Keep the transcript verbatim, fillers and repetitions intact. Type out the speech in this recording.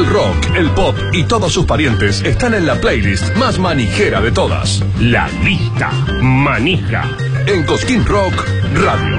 El rock, el pop y todos sus parientes están en la playlist más manijera de todas. La lista manija. En Cosquín Rock Radio.